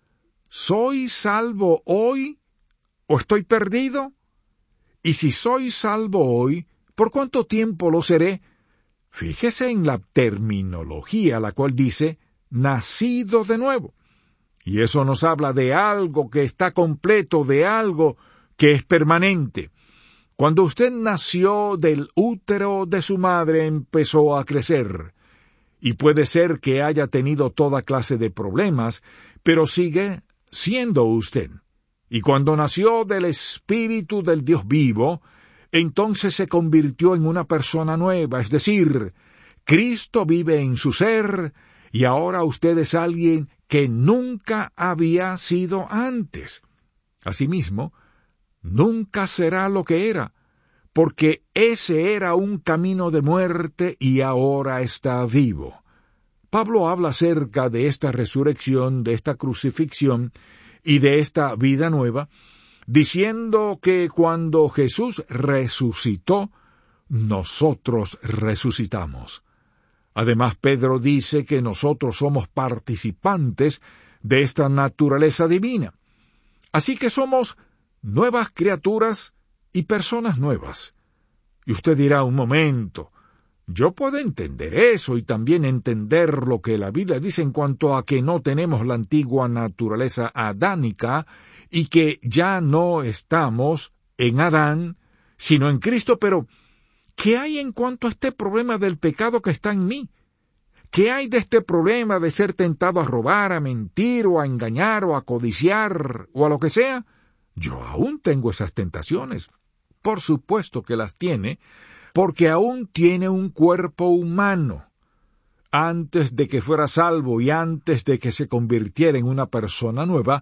¿soy salvo hoy o estoy perdido? Y si soy salvo hoy, ¿por cuánto tiempo lo seré? Fíjese en la terminología, la cual dice nacido de nuevo. Y eso nos habla de algo que está completo, de algo que es permanente. Cuando usted nació del útero de su madre, empezó a crecer. Y puede ser que haya tenido toda clase de problemas, pero sigue siendo usted. Y cuando nació del Espíritu del Dios vivo, entonces se convirtió en una persona nueva, es decir, Cristo vive en su ser, y ahora usted es alguien que nunca había sido antes. Asimismo, nunca será lo que era, porque ese era un camino de muerte y ahora está vivo. Pablo habla acerca de esta resurrección, de esta crucifixión y de esta vida nueva, diciendo que cuando Jesús resucitó, nosotros resucitamos. Además, Pedro dice que nosotros somos participantes de esta naturaleza divina. Así que somos nuevas criaturas y personas nuevas. Y usted dirá, un momento, yo puedo entender eso y también entender lo que la Biblia dice en cuanto a que no tenemos la antigua naturaleza adánica y que ya no estamos en Adán, sino en Cristo, pero ¿qué hay en cuanto a este problema del pecado que está en mí? ¿Qué hay de este problema de ser tentado a robar, a mentir, o a engañar, o a codiciar, o a lo que sea? Yo aún tengo esas tentaciones. Por supuesto que las tiene, porque aún tiene un cuerpo humano. Antes de que fuera salvo y antes de que se convirtiera en una persona nueva,